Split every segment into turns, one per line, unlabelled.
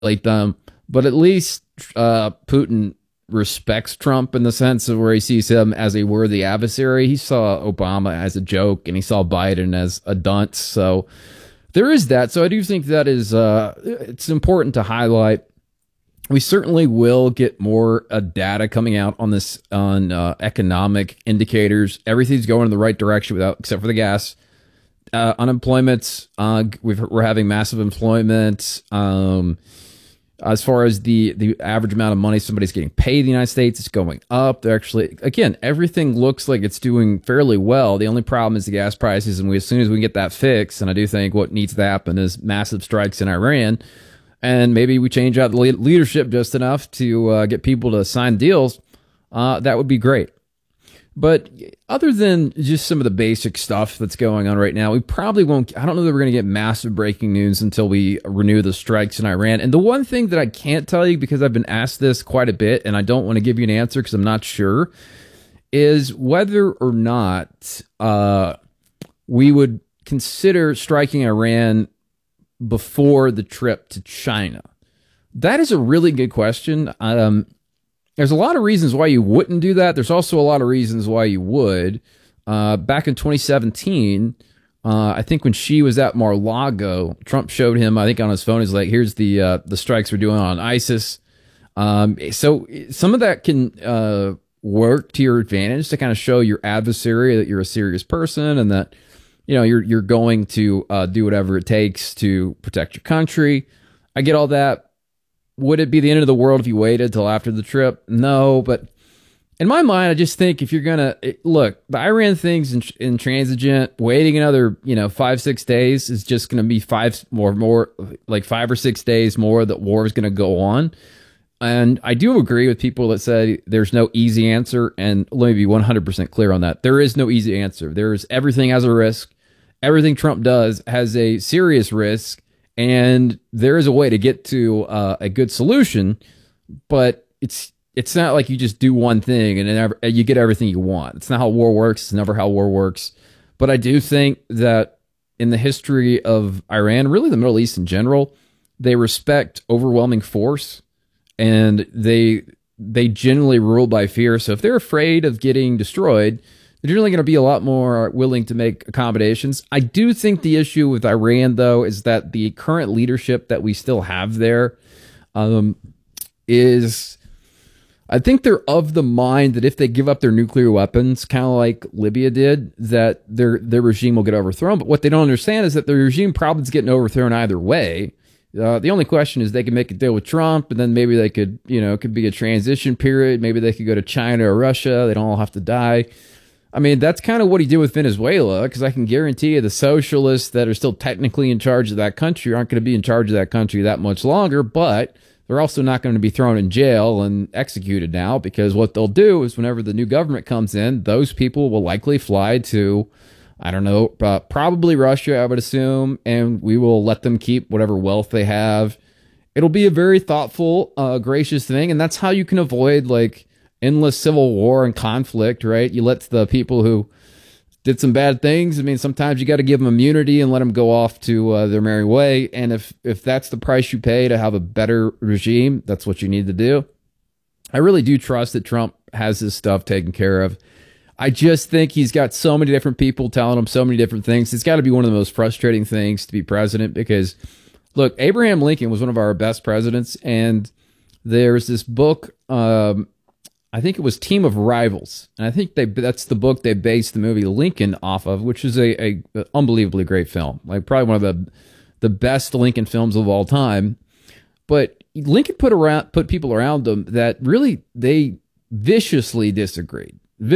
like them, but at least Putin respects Trump in the sense of where he sees him as a worthy adversary. He saw Obama as a joke, and he saw Biden as a dunce. So there is that. So I do think that is it's important to highlight. We certainly will get more data coming out on this on economic indicators. Everything's going in the right direction without except for the gas. Unemployment, we're having massive employment. As far as the average amount of money somebody's getting paid in the United States, it's going up. They're actually, again, everything looks like it's doing fairly well. The only problem is the gas prices, and as soon as we can get that fixed, and I do think what needs to happen is massive strikes in Iran, and maybe we change out the leadership just enough to get people to sign deals, that would be great. But other than just some of the basic stuff that's going on right now, we probably won't. I don't know that we're going to get massive breaking news until we renew the strikes in Iran. And the one thing that I can't tell you, because I've been asked this quite a bit, and I don't want to give you an answer because I'm not sure, is whether or not we would consider striking Iran before the trip to China. That is a really good question. There's a lot of reasons why you wouldn't do that. There's also a lot of reasons why you would. Back in 2017, I think when she was at Mar-a-Lago, Trump showed him, I think on his phone, he's like, here's the strikes we're doing on ISIS. So some of that can work to your advantage to kind of show your adversary that you're a serious person and that you're going to do whatever it takes to protect your country. I get all that. Would it be the end of the world if you waited till after the trip? No, but in my mind, I just think if you're gonna look, the Iran thing's intransigent. Waiting another 5-6 days is just gonna be more like 5 or 6 days more that war is gonna go on. And I do agree with people that say there's no easy answer. And let me be 100% clear on that. There is no easy answer. There's everything has a risk. Everything Trump does has a serious risk. And there is a way to get to a good solution, but it's not like you just do one thing and you get everything you want. It's not how war works. It's never how war works. But I do think that in the history of Iran, really the Middle East in general, they respect overwhelming force, and they generally rule by fear. So if they're afraid of getting destroyed, they're generally going to be a lot more willing to make accommodations. I do think the issue with Iran, though, is that the current leadership that we still have there is, I think they're of the mind that if they give up their nuclear weapons, kind of like Libya did, that their regime will get overthrown. But what they don't understand is that the regime probably is getting overthrown either way. The only question is they can make a deal with Trump, and then maybe they could, it could be a transition period. Maybe they could go to China or Russia. They don't all have to die. I mean, that's kind of what he did with Venezuela, because I can guarantee you the socialists that are still technically in charge of that country aren't going to be in charge of that country that much longer, but they're also not going to be thrown in jail and executed now, because what they'll do is whenever the new government comes in, those people will likely fly to, I don't know, probably Russia, I would assume, and we will let them keep whatever wealth they have. It'll be a very thoughtful, gracious thing, and that's how you can avoid, like, endless civil war and conflict, right? You let the people who did some bad things, I mean, sometimes you got to give them immunity and let them go off to their merry way. And if that's the price you pay to have a better regime, that's what you need to do. I really do trust that Trump has his stuff taken care of. I just think he's got so many different people telling him so many different things. It's got to be one of the most frustrating things to be president, because, look, Abraham Lincoln was one of our best presidents, and there's this book, I think it was Team of Rivals, and I think that's the book they based the movie Lincoln off of, which is a unbelievably great film, like probably one of the best Lincoln films of all time. But Lincoln put people around him that really they viciously disagreed,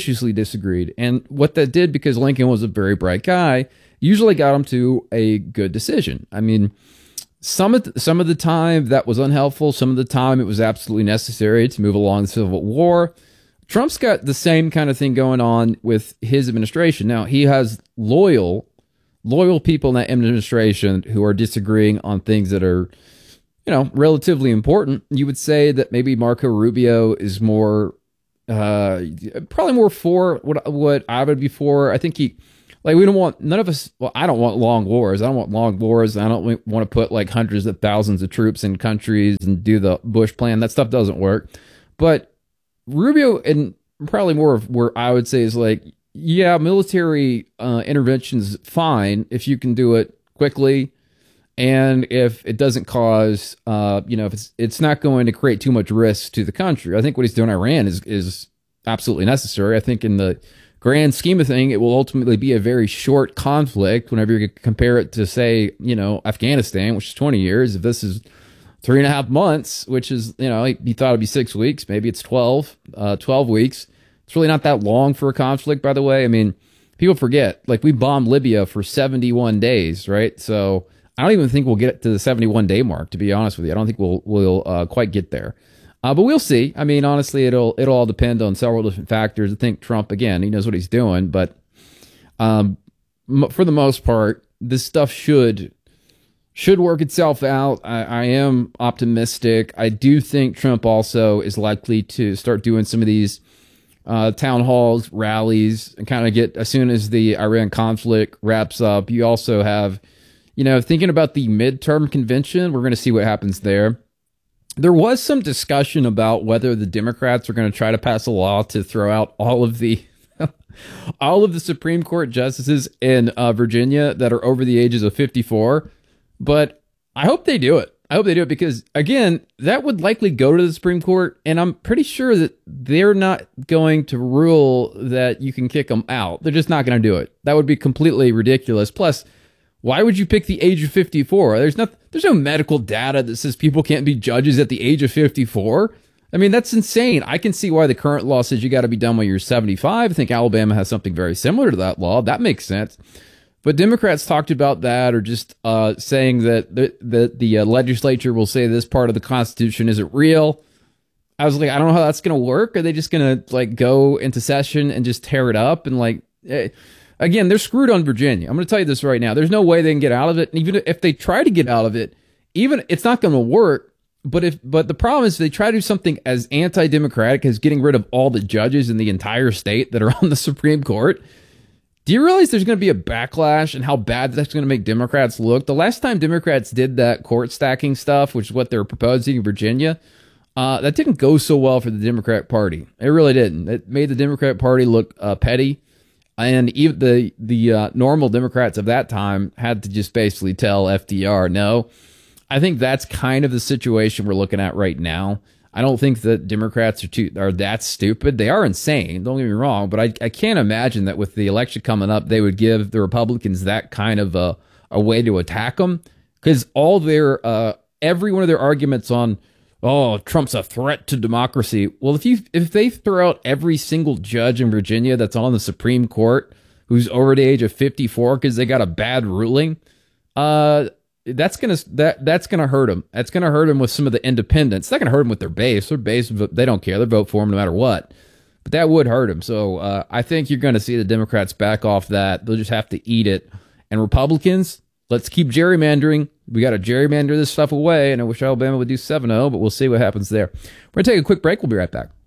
and what that did, because Lincoln was a very bright guy, usually got him to a good decision. I mean, some of the time that was unhelpful. Some of the time it was absolutely necessary to move along the Civil War. Trump's got the same kind of thing going on with his administration. Now, he has loyal people in that administration who are disagreeing on things that are, relatively important. You would say that maybe Marco Rubio is more, probably more for what I would be for. I think Like, we don't want, none of us, well, I don't want long wars. I don't want long wars. I don't want to put like hundreds of thousands of troops in countries and do the Bush plan. That stuff doesn't work. But Rubio, and probably more of where I would say is like, yeah, military intervention's fine if you can do it quickly, and if it doesn't cause, if it's not going to create too much risk to the country. I think what he's doing in Iran is absolutely necessary. I think in the grand scheme of thing, it will ultimately be a very short conflict whenever you compare it to, say, Afghanistan, which is 20 years. If this is 3.5 months, which is, you thought it'd be 6 weeks, maybe it's 12 weeks. It's really not that long for a conflict, by the way. I mean, people forget, like, we bombed Libya for 71 days, right? So I don't even think we'll get to the 71-day mark, to be honest with you. I don't think we'll quite get there. But we'll see. I mean, honestly, it'll all depend on several different factors. I think Trump, again, he knows what he's doing, but for the most part, this stuff should work itself out. I am optimistic. I do think Trump also is likely to start doing some of these town halls, rallies, and kind of get, as soon as the Iran conflict wraps up. You also have, thinking about the midterm convention, we're going to see what happens there. There was some discussion about whether the Democrats are going to try to pass a law to throw out all of the Supreme Court justices in Virginia that are over the ages of 54. But I hope they do it. I hope they do it because, again, that would likely go to the Supreme Court, and I'm pretty sure that they're not going to rule that you can kick them out. They're just not going to do it. That would be completely ridiculous. Plus, why would you pick the age of 54? There's no medical data that says people can't be judges at the age of 54. I mean, that's insane. I can see why the current law says you got to be done when you're 75. I think Alabama has something very similar to that law. That makes sense. But Democrats talked about that, or just saying that the legislature will say this part of the Constitution isn't real. I was like, I don't know how that's going to work. Are they just going to like go into session and just tear it up? And like, again, they're screwed on Virginia. I'm going to tell you this right now. There's no way they can get out of it. And even if they try to get out of it, it's not going to work. But the problem is, they try to do something as anti-democratic as getting rid of all the judges in the entire state that are on the Supreme Court. Do you realize there's going to be a backlash and how bad that's going to make Democrats look? The last time Democrats did that court stacking stuff, which is what they're proposing in Virginia, that didn't go so well for the Democrat Party. It really didn't. It made the Democrat Party look petty. And even the normal Democrats of that time had to just basically tell FDR no. I think that's kind of the situation we're looking at right now. I don't think that Democrats are that stupid. They are insane, don't get me wrong, but I can't imagine that with the election coming up, they would give the Republicans that kind of a way to attack them, because all their every one of their arguments on, oh, Trump's a threat to democracy. Well, if they throw out every single judge in Virginia that's on the Supreme Court who's over the age of 54 because they got a bad ruling, that's gonna hurt them. That's gonna hurt them with some of the independents. It's not gonna hurt them with their base. Their base, they don't care. They vote for them no matter what. But that would hurt them. So I think you're gonna see the Democrats back off that. They'll just have to eat it. And Republicans, let's keep gerrymandering. We got to gerrymander this stuff away. And I wish Alabama would do 7-0, but we'll see what happens there. We're gonna take a quick break. We'll be right back.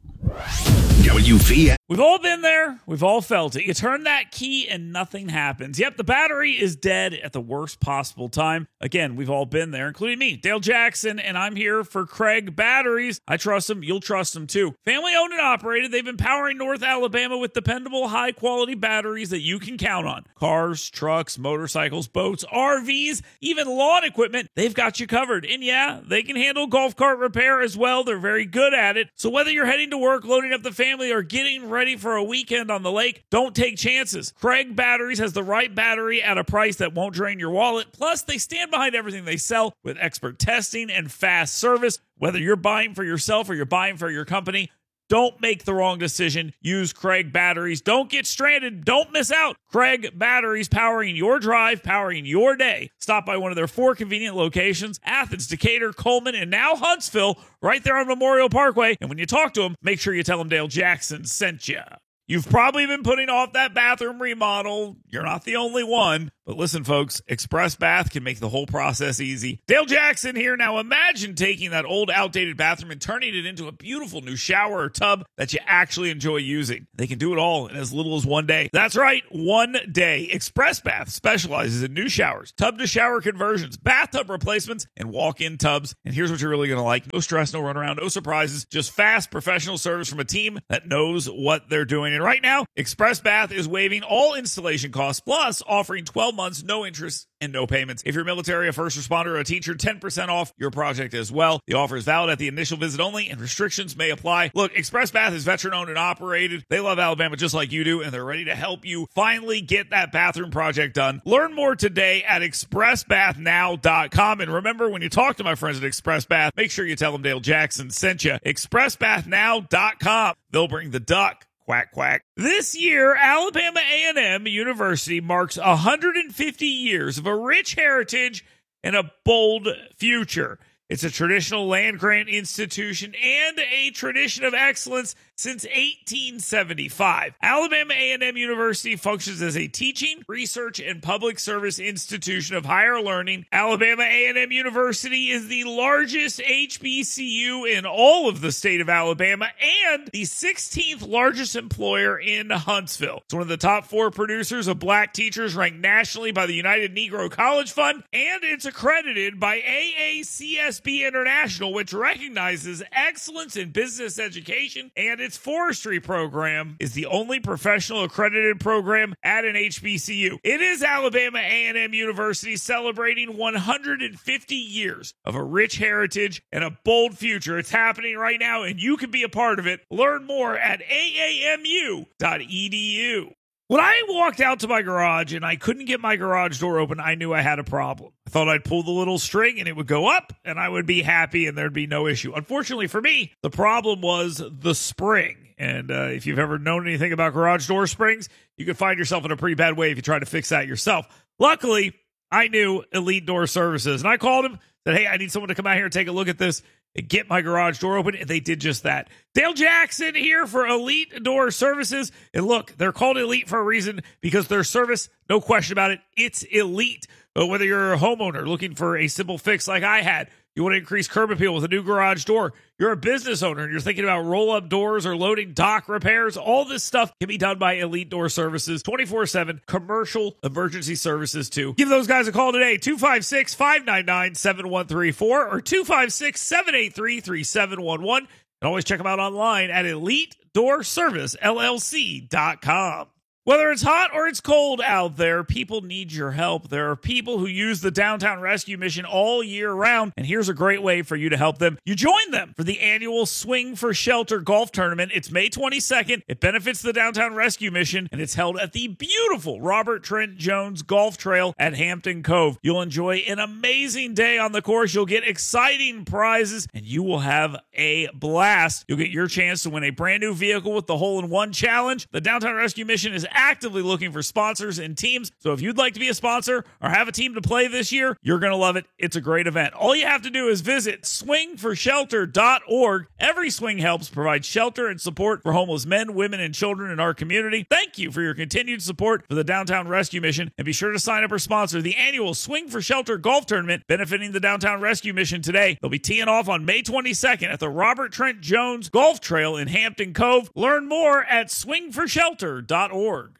WV. We've all been there. We've all felt it. You turn that key and nothing happens. Yep, the battery is dead at the worst possible time. Again, we've all been there, including me, Dale Jackson, and I'm here for Craig Batteries. I trust them. You'll trust them too. Family owned and operated. They've been powering North Alabama with dependable, high-quality batteries that you can count on. Cars, trucks, motorcycles, boats, RVs, even lawn equipment. They've got you covered. And yeah, they can handle golf cart repair as well. They're very good at it. So whether you're heading to work, loading up the family, or getting ready for a weekend on the lake, don't take chances. Craig Batteries has the right battery at a price that won't drain your wallet. Plus, they stand behind everything they sell with expert testing and fast service. Whether you're buying for yourself or you're buying for your company, don't make the wrong decision. Use Craig Batteries. Don't get stranded. Don't miss out. Craig Batteries, powering your drive, powering your day. Stop by one of their 4 convenient locations: Athens, Decatur, Coleman, and now Huntsville, right there on Memorial Parkway. And when you talk to them, make sure you tell them Dale Jackson sent you. You've probably been putting off that bathroom remodel. You're not the only one. But listen, folks, Express Bath can make the whole process easy. Dale Jackson here. Now imagine taking that old, outdated bathroom and turning it into a beautiful new shower or tub that you actually enjoy using. They can do it all in as little as one day. That's right, one day. Express Bath specializes in new showers, tub-to-shower conversions, bathtub replacements, and walk-in tubs. And here's what you're really going to like. No stress, no runaround, no surprises, just fast, professional service from a team that knows what they're doing. And right now, Express Bath is waiving all installation costs, plus offering 12 months, no interest, and no payments. If you're military, a first responder, or a teacher, 10% off your project as well. The offer is valid at the initial visit only, and restrictions may apply. Look, Express Bath is veteran-owned and operated. They love Alabama just like you do, and they're ready to help you finally get that bathroom project done. Learn more today at expressbathnow.com. And remember, when you talk to my friends at Express Bath, make sure you tell them Dale Jackson sent you. expressbathnow.com. They'll bring the duck. Quack, quack. This year, Alabama A&M University marks 150 years of a rich heritage and a bold future. It's a traditional land-grant institution and a tradition of excellence since 1875. Alabama A&M University functions as a teaching, research, and public service institution of higher learning. Alabama A&M University is the largest HBCU in all of the state of Alabama and the 16th largest employer in Huntsville. It's one of the top 4 producers of black teachers ranked nationally by the United Negro College Fund, and it's accredited by AACSB International, which recognizes excellence in business education, and its forestry program is the only professional accredited program at an HBCU. It is Alabama A&M University celebrating 150 years of a rich heritage and a bold future. It's happening right now, and you can be a part of it. Learn more at aamu.edu. When I walked out to my garage and I couldn't get my garage door open, I knew I had a problem. I thought I'd pull the little string and it would go up and I would be happy and there'd be no issue. Unfortunately for me, the problem was the spring. And if you've ever known anything about garage door springs, you could find yourself in a pretty bad way if you try to fix that yourself. Luckily, I knew Elite Door Services, and I called him, said, hey, I need someone to come out here and take a look at this and get my garage door open, and they did just that. Dale Jackson here for Elite Door Services. And look, they're called Elite for a reason, because their service, no question about it, it's elite. But whether you're a homeowner looking for a simple fix like I had, you want to increase curb appeal with a new garage door, you're a business owner and you're thinking about roll-up doors or loading dock repairs, all this stuff can be done by Elite Door Services, 24/7 commercial emergency services too. Give those guys a call today, 256-599-7134 or 256-783-3711. And always check them out online at EliteDoorServiceLLC.com. Whether it's hot or it's cold out there, people need your help. There are people who use the Downtown Rescue Mission all year round, and here's a great way for you to help them. You join them for the annual Swing for Shelter golf tournament. It's May 22nd. It benefits the Downtown Rescue Mission, and it's held at the beautiful Robert Trent Jones Golf Trail at Hampton Cove. You'll enjoy an amazing day on the course. You'll get exciting prizes, and you will have a blast. You'll get your chance to win a brand new vehicle with the Hole-in-One Challenge. The Downtown Rescue Mission is actively looking for sponsors and teams. So if you'd like to be a sponsor or have a team to play this year, you're going to love it. It's a great event. All you have to do is visit swingforshelter.org. Every swing helps provide shelter and support for homeless men, women, and children in our community. Thank you for your continued support for the Downtown Rescue Mission, and be sure to sign up or sponsor the annual Swing for Shelter golf tournament benefiting the Downtown Rescue Mission today. They'll be teeing off on May 22nd at the Robert Trent Jones Golf Trail in Hampton Cove. Learn more at swingforshelter.org.